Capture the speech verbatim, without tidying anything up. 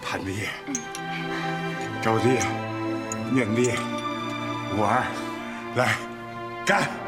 韩丽，周丽，宁丽，五儿，来，干！